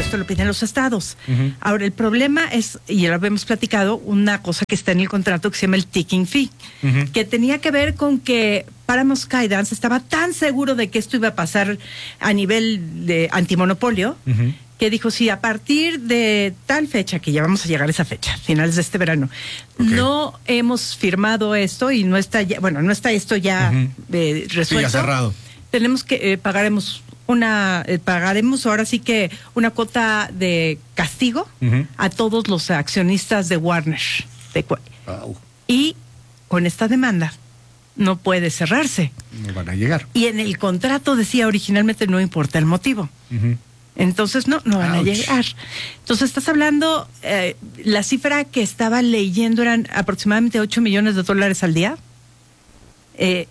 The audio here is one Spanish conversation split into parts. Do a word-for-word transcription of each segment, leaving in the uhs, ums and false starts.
esto lo piden los estados. Uh-huh. Ahora, el problema es, y ya lo habíamos platicado, una cosa que está en el contrato que se llama el ticking fee, uh-huh. que tenía que ver con que Paramount Skydance estaba tan seguro de que esto iba a pasar a nivel de antimonopolio, uh-huh. que dijo, sí, a partir de tal fecha, que ya vamos a llegar a esa fecha, finales de este verano, okay. no hemos firmado esto y no está ya, bueno, no está esto ya uh-huh. eh, resuelto. Sí, ya cerrado. Tenemos que, eh, pagaremos una, eh, pagaremos ahora sí que una cuota de castigo uh-huh. a todos los accionistas de Warner. De, wow. Y con esta demanda no puede cerrarse. No van a llegar. Y en el contrato decía originalmente no importa el motivo. Uh-huh. Entonces no, no van Ouch. a llegar. Entonces estás hablando, eh, la cifra que estaba leyendo eran aproximadamente ocho millones de dólares al día. Eh,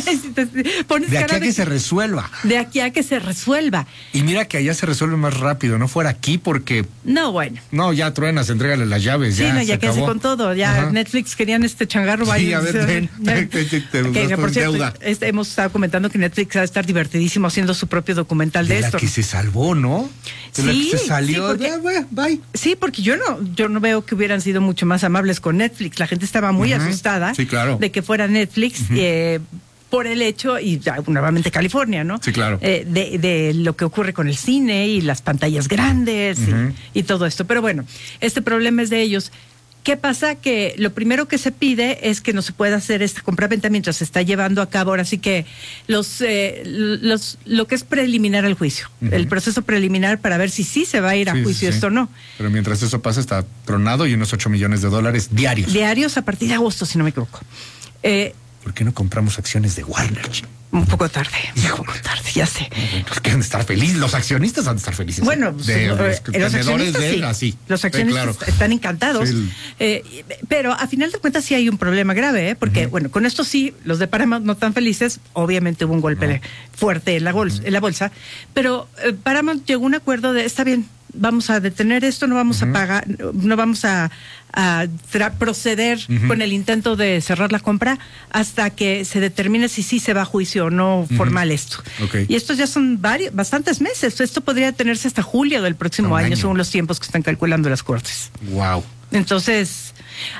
de aquí a que de, se resuelva. De aquí a que se resuelva. Y mira que allá se resuelve más rápido, no fuera aquí porque... No, bueno. No, ya truenas, entrégale las llaves. Sí, ya, no, ya quédese con todo. Ya Ajá. Netflix querían este changarro. Sí, vaya, a ver, ven. Que por cierto, este, hemos estado comentando que Netflix va a estar divertidísimo haciendo su propio documental de, de esto. La que se salvó, ¿no? De sí, la que se salió. Sí, porque, bye. Sí, porque yo no, yo no veo que hubieran sido mucho más amables con Netflix. La gente estaba muy uh-huh. asustada sí, claro. de que fuera Netflix. Uh-huh. eh, por el hecho, y ya, nuevamente California, ¿no? Sí, claro. Eh, de, de lo que ocurre con el cine y las pantallas grandes uh-huh. y, y todo esto. Pero bueno, este problema es de ellos. ¿Qué pasa? Que lo primero que se pide es que no se pueda hacer esta compra-venta mientras se está llevando a cabo. Ahora sí que los, eh, los lo que es preliminar al juicio, uh-huh. el proceso preliminar para ver si sí se va a ir a sí, juicio sí. esto o no. Pero mientras eso pasa está tronado y unos ocho millones de dólares diarios. Diarios a partir de agosto, si no me equivoco. Eh, ¿Por qué no compramos acciones de Warner? Un poco tarde, un poco tarde, ya sé. Los que han de estar felices, los accionistas han de estar felices. Bueno, de, los, los, los accionistas de, sí. Así. Los accionistas sí, claro. están encantados. Sí. Eh, pero a final de cuentas sí hay un problema grave, ¿eh? Porque, uh-huh. bueno, con esto sí, los de Paramount no tan felices, obviamente hubo un golpe no. fuerte en la, bolsa, uh-huh. en la bolsa, pero eh, Paramount llegó a un acuerdo de, está bien, vamos a detener esto, no vamos uh-huh. a pagar, no vamos a, a tra- proceder uh-huh. con el intento de cerrar la compra hasta que se determine si sí se va a juicio o no uh-huh. formal esto. Okay. Y estos ya son varios, bastantes meses. Esto podría detenerse hasta julio del próximo año, año, según los tiempos que están calculando las cortes. Wow. Entonces,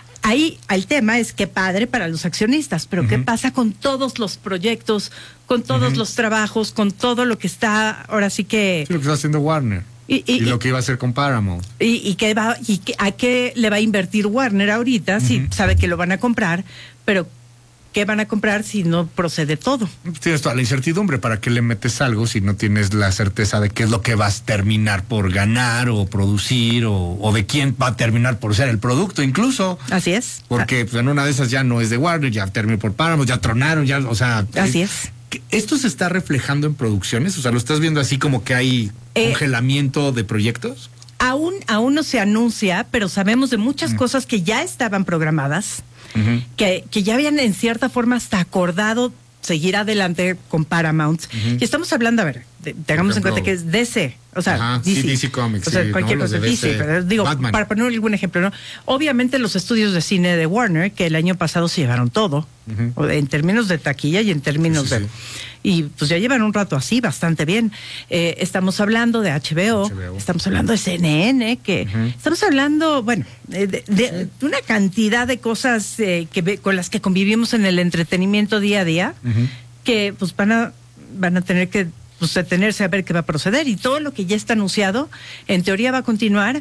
ahí el tema es que padre para los accionistas, pero uh-huh. ¿qué pasa con todos los proyectos, con todos uh-huh. los trabajos, con todo lo que está, ahora sí que... Sí, lo que está haciendo Warner. Y, y, y lo que iba a hacer con Paramount. Y, y, qué va, y qué, a qué le va a invertir Warner ahorita, uh-huh. si sabe que lo van a comprar, pero ¿qué van a comprar si no procede todo? Tienes toda la incertidumbre. ¿Para qué le metes algo si no tienes la certeza de qué es lo que vas a terminar por ganar o producir o, o de quién va a terminar por ser el producto incluso? Así es. Porque pues, en una de esas ya no es de Warner, ya terminó por Paramount, ya tronaron, ya, o sea... Así es. ¿Esto se está reflejando en producciones? O sea, ¿lo estás viendo así como que hay eh, congelamiento de proyectos? Aún, aún no se anuncia, pero sabemos de muchas uh-huh. cosas que ya estaban programadas, uh-huh. que, que ya habían en cierta forma hasta acordado seguir adelante con Paramount. Uh-huh. Y estamos hablando, a ver, de, tengamos en cuenta que es D C, o sea, Ajá, D C. Sí, D C Comics. O sea, sí, cualquier no, cosa, de D C, pero digo, Batman. Para poner algún ejemplo, ¿no? Obviamente los estudios de cine de Warner, que el año pasado se llevaron todo, uh-huh. en términos de taquilla y en términos sí, sí, de... Sí. Y pues ya llevan un rato así, bastante bien. Eh, estamos hablando de H B O, H B O, estamos hablando de C N N, que uh-huh. estamos hablando, bueno, de, de, de una cantidad de cosas eh, que con las que convivimos en el entretenimiento día a día, uh-huh. que pues van a, van a tener que pues, detenerse a ver qué va a proceder. Y todo lo que ya está anunciado, en teoría va a continuar.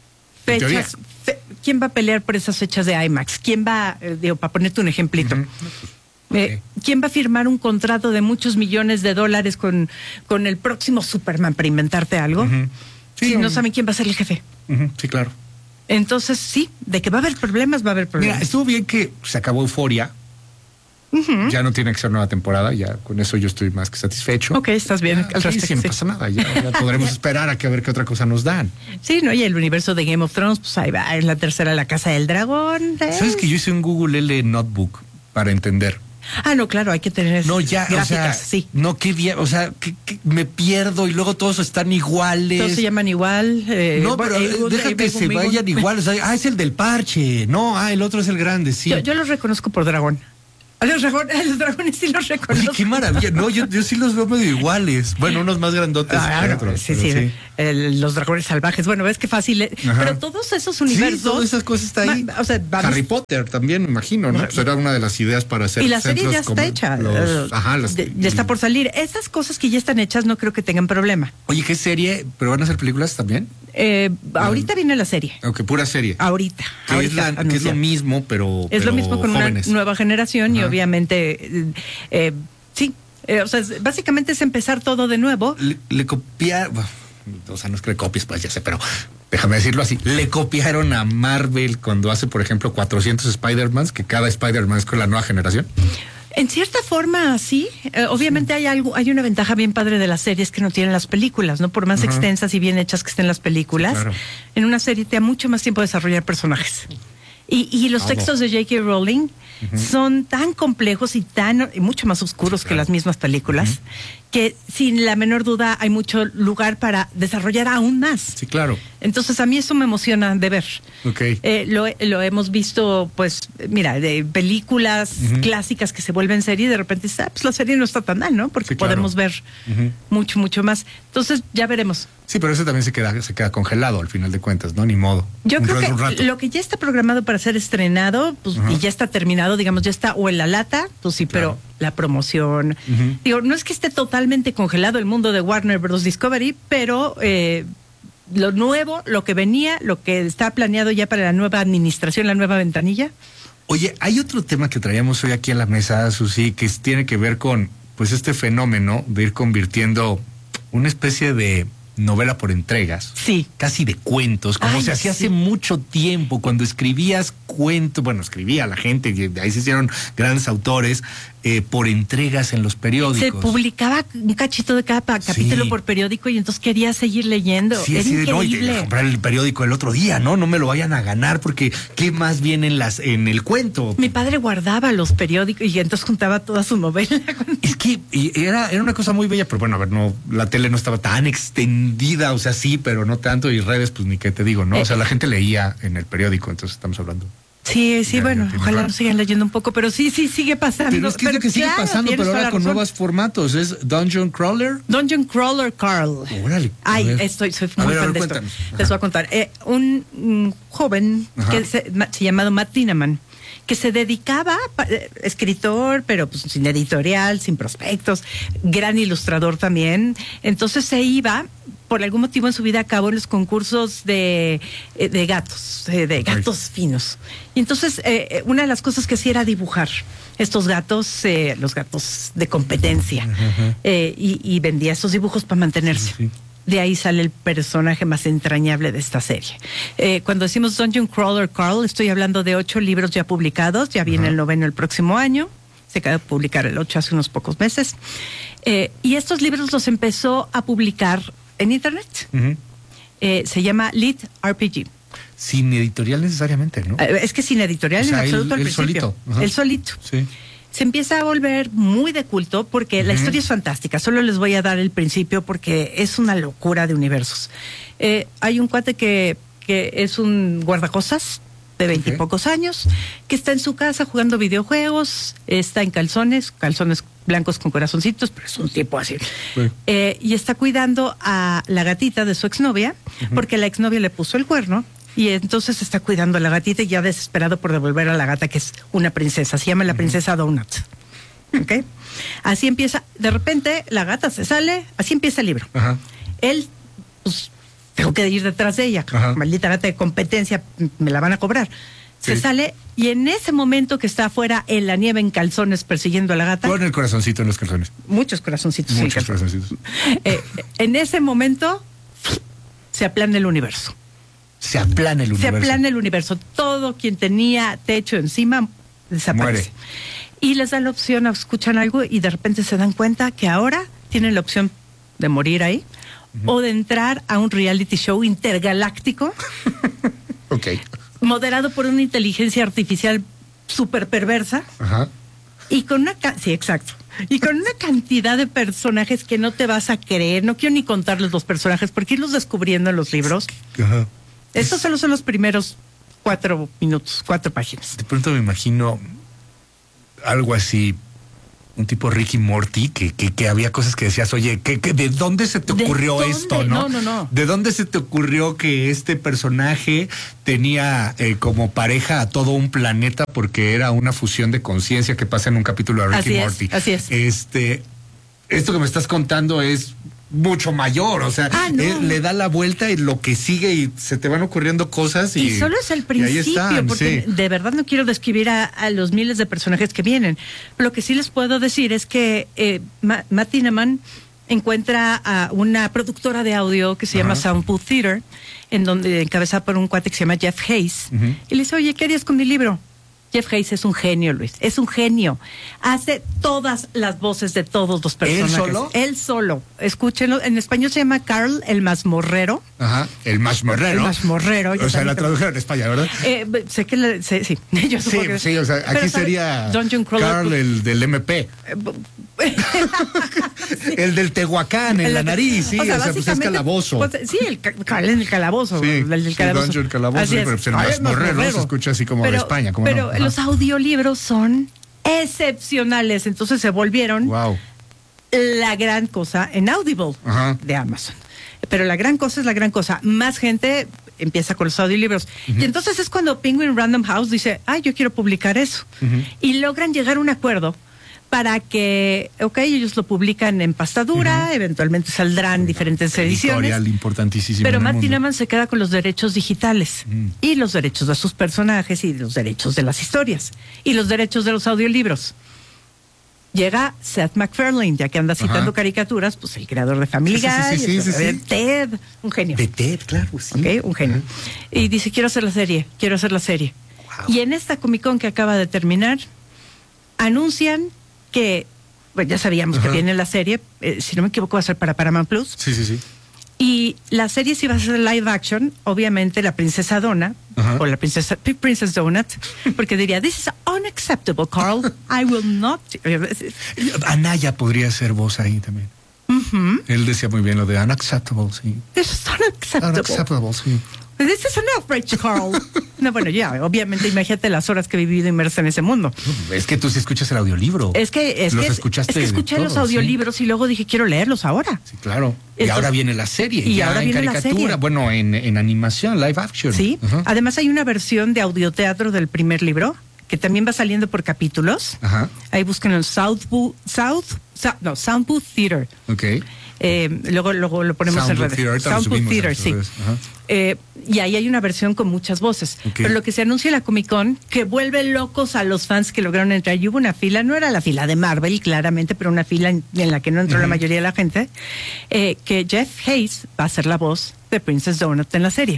Fechas, fe, ¿quién va a pelear por esas fechas de IMAX? ¿Quién va, eh, digo, para ponerte un ejemplito? Uh-huh. Eh, ¿Quién va a firmar un contrato de muchos millones de dólares con, con el próximo Superman para inventarte algo? Uh-huh. Sí, si um... no saben quién va a ser el jefe. Uh-huh. Sí, claro. Entonces, sí, de que va a haber problemas, va a haber problemas. Mira, estuvo bien que se acabó Euforia. Uh-huh. Ya no tiene que ser nueva temporada, ya con eso yo estoy más que satisfecho. Ok, estás bien. Ya, al sí, respecto, sí, no sí. pasa nada, ya, ya podremos esperar a que a ver qué otra cosa nos dan. Sí, ¿no? Y el universo de Game of Thrones, pues ahí va, en la tercera La Casa del Dragón. ¿eh? ¿Sabes que yo hice un Google L Notebook para entender? Ah, no, claro, hay que tener no, ya, gráficas, o sea, sí. No, qué bien, o sea, que, que me pierdo y luego todos están iguales. Todos se llaman igual. Eh, no, pero eh, deja eh, que se conmigo. vayan iguales. Ah, es el del parche. No, ah, el otro es el grande, sí. Yo, yo los reconozco por dragón. A los, dragones, a los dragones sí los reconozco. Oye, qué maravilla. No, yo, yo sí los veo medio iguales. Bueno, unos más grandotes ah, que no, otros. Sí, sí. sí. El, los dragones salvajes. Bueno, ves qué fácil. Es. Pero todos esos universos. Sí, todas esas cosas están ahí. Ma, o sea, vamos, Harry Potter también, me imagino, ¿no? Pues era una de las ideas para hacer. Y la serie ya está hecha. Los, ajá, las, de, ya está por salir. Esas cosas que ya están hechas no creo que tengan problema. Oye, ¿qué serie? ¿Pero van a hacer películas también? Eh, ahorita ah, viene la serie. Aunque okay, pura serie. Ahorita. Que, ahorita es, la, que es lo mismo, pero. Es pero lo mismo con jóvenes. Una nueva generación. Ajá. Y obviamente. Eh, sí. Eh, o sea, básicamente es empezar todo de nuevo. Le, le copiar. Bueno, o sea, no es que le copies, pues ya sé, pero déjame decirlo así. Le copiaron a Marvel cuando hace, por ejemplo, cuatrocientos Spider-Man, que cada Spider-Man es con la nueva generación. En cierta forma, sí. Eh, obviamente sí. hay algo, hay una ventaja bien padre de las series que no tienen las películas, ¿no? Por más uh-huh. extensas y bien hechas que estén las películas, sí, claro. En una serie te da mucho más tiempo desarrollar personajes. Y, y los Todo. textos de J K. Rowling uh-huh. son tan complejos y tan y mucho más oscuros sí, claro. que las mismas películas, uh-huh. que sin la menor duda hay mucho lugar para desarrollar aún más. Sí, claro. Entonces a mí eso me emociona de ver. Okay. Eh, lo, lo hemos visto, pues, mira, de películas uh-huh. clásicas que se vuelven serie y de repente ah, pues la serie no está tan mal, ¿no? Porque sí, claro. podemos ver uh-huh. mucho, mucho más. Entonces ya veremos. Sí, pero eso también se queda, se queda congelado al final de cuentas, ¿no? Ni modo. Yo un creo que lo que ya está programado para ser estrenado, pues, uh-huh. y ya está terminado, digamos, ya está o en la lata, pues sí, claro. pero la promoción. Uh-huh. Digo, no es que esté totalmente congelado el mundo de Warner Bros. Discovery, pero eh, lo nuevo, lo que venía, lo que está planeado ya para la nueva administración, la nueva ventanilla. Oye, hay otro tema que traíamos hoy aquí a la mesa, Susi, que tiene que ver con, pues, este fenómeno de ir convirtiendo una especie de novela por entregas, sí, casi de cuentos, como Ay, se hacía sí. hace mucho tiempo, cuando escribías cuentos, bueno, escribía la gente, de ahí se hicieron grandes autores, eh, por entregas en los periódicos. Se publicaba un cachito de cada capítulo sí. por periódico y entonces quería seguir leyendo. Sí, Era sí, increíble. No, y de comprar el periódico el otro día, ¿no? No me lo vayan a ganar porque ¿qué más viene en, las, en el cuento? Mi padre guardaba los periódicos y entonces juntaba toda su novela. Es que era, era una cosa muy bella, pero bueno, a ver, no, la tele no estaba tan extendida, o sea, sí, pero no tanto, y redes, pues ni qué te digo, ¿no? Eh, o sea, la gente leía en el periódico, entonces estamos hablando. Sí, sí, ya, bueno, ya ojalá nos sigan leyendo un poco, pero sí, sí, sigue pasando. Pero es que pero es lo que sigue claro, pasando, pero ahora con nuevos formatos. ¿Es Dungeon Crawler? Dungeon Crawler Carl. Órale. Ay, ver. estoy, soy muy ver, fan ver, de esto. Les voy a contar. Eh, un, un joven Ajá. que se, se llamado Matt Tinaman, que se dedicaba, eh, escritor, pero pues sin editorial, sin prospectos, gran ilustrador también. Entonces se iba, por algún motivo en su vida acabó en los concursos de, de gatos, de gatos finos. Y entonces eh, una de las cosas que hacía era dibujar estos gatos, eh, los gatos de competencia, uh-huh. eh, y, y vendía esos dibujos para mantenerse. Sí, sí. De ahí sale el personaje más entrañable de esta serie. Eh, cuando decimos Dungeon Crawler Carl, estoy hablando de ocho libros ya publicados, ya viene uh-huh. el noveno el próximo año, se acaba de publicar el ocho hace unos pocos meses, eh, y estos libros los empezó a publicar en internet. Uh-huh. Eh, se llama Lit R P G. Sin editorial necesariamente, ¿no? Eh, es que sin editorial, o sea, en absoluto, él, al principio. Solito. Uh-huh. El solito. Sí. Se empieza a volver muy de culto porque uh-huh. la historia es fantástica. Solo les voy a dar el principio porque es una locura de universos. Eh, hay un cuate que, que es un guardacostas de veintipocos okay. años, que está en su casa jugando videojuegos, está en calzones, calzones blancos con corazoncitos, pero es un tipo así. Sí. Eh, y está cuidando a la gatita de su exnovia, uh-huh. porque la exnovia le puso el cuerno. Y entonces está cuidando a la gatita y ya desesperado por devolver a la gata, que es una princesa. Se llama la princesa uh-huh. Donut. ¿Ok? Así empieza. De repente, la gata se sale. Así empieza el libro. Uh-huh. Él, pues, tengo que ir detrás de ella. Uh-huh. Maldita gata de competencia, me la van a cobrar. Se sí. sale y en ese momento que está afuera en la nieve en calzones persiguiendo a la gata. Pon el corazoncito en los calzones. Muchos corazoncitos. Muchos sí, corazoncitos. Eh, en ese momento se aplana el universo. Se aplana el universo. Se aplana el universo. Todo quien tenía techo encima desaparece. Muere. Y les da la opción, escuchan algo y de repente se dan cuenta que ahora tienen la opción de morir ahí uh-huh. o de entrar a un reality show intergaláctico. Ok. Moderado por una inteligencia artificial súper perversa. Ajá. Y con una... Ca- sí, exacto. Y con una cantidad de personajes que no te vas a creer. No quiero ni contarles los personajes porque irlos descubriendo en los libros. Ajá. Estos solo son los primeros cuatro minutos, cuatro páginas. De pronto me imagino algo así, un tipo Ricky Morty, que, que, que había cosas que decías, oye, ¿qué, qué, ¿de dónde se te ocurrió esto, no? No, no, no. ¿De dónde se te ocurrió que este personaje tenía eh, como pareja a todo un planeta porque era una fusión de conciencia que pasa en un capítulo de Ricky así Morty? Es, así es. Este, esto que me estás contando es mucho mayor, o sea, ah, no. eh, le da la vuelta y lo que sigue y se te van ocurriendo cosas y, y solo es el principio, están, porque sí. de verdad no quiero describir a, a los miles de personajes que vienen. Lo que sí les puedo decir es que eh, Ma- Matt Tinnaman encuentra a una productora de audio que se Ajá. llama Soundpool Theater, en donde encabezada por un cuate que se llama Jeff Hayes, uh-huh. y le dice, oye, ¿qué harías con mi libro? Jeff Hayes es un genio, Luis, es un genio. Hace todas las voces de todos los personajes. ¿Él solo? Él solo. Escúchenlo. En español se llama Carl el Mazmorrero. Ajá, el Mazmorrero. El Mazmorrero. O sea, la tradujeron en España, ¿verdad? Eh, sé que, la, sé, sí. Yo sí, que, sí, o sea, aquí pero, sería Carl el del M P. sí. El del Tehuacán en el, la nariz, sí, o sea, o sea pues es calabozo. Pues, sí, el Carl en el calabozo. Sí, el del calabozo. Sí, el calabozo, sí, pero pues el Mazmorrero se escucha así como pero, de España. ¿Cómo pero no? los audiolibros son excepcionales, entonces se volvieron wow. la gran cosa en Audible Ajá. de Amazon. Pero la gran cosa es la gran cosa. Más gente empieza con los audiolibros. Uh-huh. Y entonces es cuando Penguin Random House dice, ay, yo quiero publicar eso. Uh-huh. Y logran llegar a un acuerdo para que, ok, ellos lo publican en pastadura, uh-huh. eventualmente saldrán uh-huh. diferentes ediciones. Editorial importantísimo. Pero Matt Tinnaman se queda con los derechos digitales uh-huh. y los derechos de sus personajes y los derechos de las historias y los derechos de los audiolibros. Llega Seth MacFarlane, ya que anda citando Ajá. caricaturas, pues el creador de Family Guy, sí, sí, sí, sí, sí, sí. Ted, un genio. De Ted, claro, sí. Okay, un genio. Ajá. Y dice, quiero hacer la serie, quiero hacer la serie. Wow. Y en esta Comic Con que acaba de terminar, anuncian que, bueno, ya sabíamos Ajá. que viene la serie, eh, si no me equivoco va a ser para Paramount Plus. Sí, sí, sí. Y la serie sí va a ser live action, obviamente la princesa Donna, Ajá. o la princesa Princess Donut, porque diría, this is unacceptable, Carl, I will not... Anaya podría ser voz ahí también. Uh-huh. Él decía muy bien lo de unacceptable, sí. This is unacceptable. Unacceptable, sí. This is an outrage, Carl. No, bueno, ya, obviamente, imagínate las horas que he vivido inmersa en ese mundo. Es que tú sí escuchas el audiolibro. Es que, es los que, escuchaste es que escuché todo, los audiolibros ¿sí? y luego dije, quiero leerlos ahora. Sí, claro. Entonces, y ahora viene la serie. Y ya ahora en viene caricatura, la serie. Bueno, en, en animación, live action. Sí. Uh-huh. Además, hay una versión de audioteatro del primer libro que también va saliendo por capítulos. Ajá. Ahí buscan en Southpool, South, South, no, Soundpool Theater. Ok. Eh, luego, luego lo ponemos Soundpool en redes. Soundpool Theater, sí. Eh, y ahí hay una versión con muchas voces. Okay. Pero lo que se anuncia en la Comic Con, que vuelve locos a los fans que lograron entrar. Y hubo una fila, no era la fila de Marvel, claramente, pero una fila en, en la que no entró uh-huh. la mayoría de la gente, eh, que Jeff Hayes va a ser la voz de Princess Donut en la serie.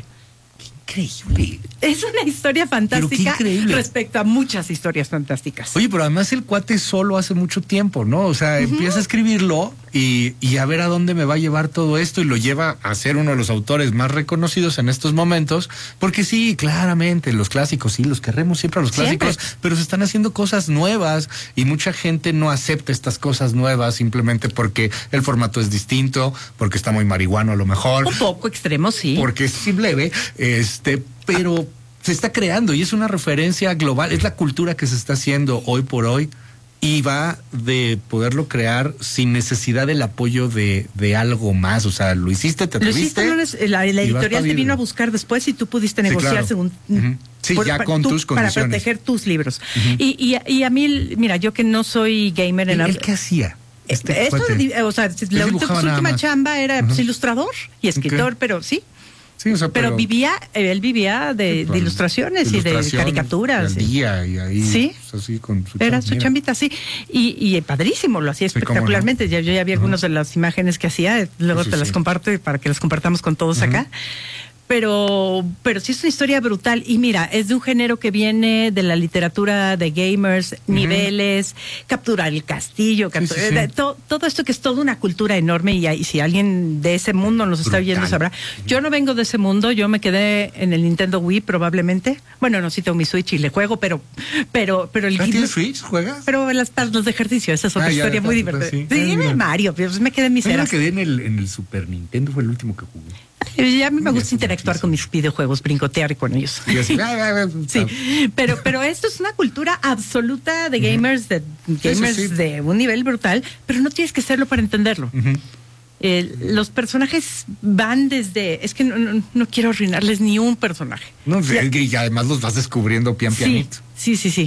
Increíble. Es una historia fantástica respecto a muchas historias fantásticas. Oye, pero además el cuate solo hace mucho tiempo, ¿no? O sea, uh-huh. empieza a escribirlo y, y a ver a dónde me va a llevar todo esto y lo lleva a ser uno de los autores más reconocidos en estos momentos, porque sí, claramente, los clásicos, sí, los queremos siempre a los clásicos, siempre. Pero se están haciendo cosas nuevas y mucha gente no acepta estas cosas nuevas simplemente porque el formato es distinto, porque está muy marihuano a lo mejor. Un poco extremo, sí. Porque es leve, es Este, pero se está creando y es una referencia global, es la cultura que se está haciendo hoy por hoy y va de poderlo crear sin necesidad del apoyo de, de algo más, o sea, lo hiciste, te atreviste. Lo hiciste, no, la, la editorial te vino a buscar después y tú pudiste negociar sí, claro. según... Uh-huh. Sí, por, ya con tú, tus condiciones. Para proteger tus libros. Uh-huh. y, y, y a mí, mira, yo que no soy gamer... en ¿El qué hacía? Este Esto, o sea, la última chamba era uh-huh. pues, ilustrador y escritor, okay. pero sí. Sí, o sea, pero, pero vivía, él vivía de, sí, de ilustraciones de y de caricaturas. Y día y ahí, sí, pues así con su era su chambita, sí. Y, y padrísimo, lo hacía espectacularmente. Sí, no. Yo ya vi uh-huh. algunas de las imágenes que hacía, luego sí, te sí, las sí. comparto para que las compartamos con todos uh-huh. acá. Pero, pero sí es una historia brutal. Y mira, es de un género que viene de la literatura de gamers, uh-huh. niveles, capturar el castillo, capturar, sí, sí, sí. To, todo esto que es toda una cultura enorme. Y, y si alguien de ese mundo nos está oyendo sabrá. Yo no vengo de ese mundo, yo me quedé en el Nintendo Wii probablemente. Bueno, no, sí tengo mi Switch y le juego, pero... pero, pero el ¿Tienes Switch? ¿Juegas? Pero las los de ejercicio, esa es otra ah, historia ya, muy divertida. Sí, sí en el Mario, pues me quedé en mi Yo me quedé en el, en el Super Nintendo, fue el último que jugué. Y a mí me gusta interactuar con mis videojuegos, brincotear con ellos. Sí, pero, pero esto es una cultura absoluta de gamers, de gamers sí, sí. de un nivel brutal, pero no tienes que serlo para entenderlo. Uh-huh. Eh, los personajes van desde... Es que no, no, no quiero arruinarles ni un personaje. No, y además los vas descubriendo pian pianito. Sí, sí, sí, sí.